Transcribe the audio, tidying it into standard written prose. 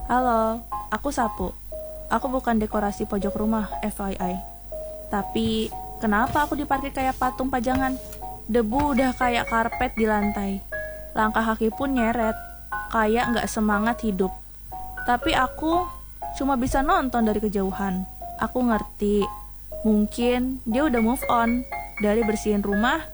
Halo, aku Sapu. Aku bukan dekorasi pojok rumah, FYI. Tapi, kenapa aku diparkir kayak patung pajangan? Debu udah kayak karpet di lantai. Langkah kaki pun nyeret, kayak nggak semangat hidup. Tapi aku cuma bisa nonton dari kejauhan. Aku ngerti, mungkin dia udah move on dari bersihin rumah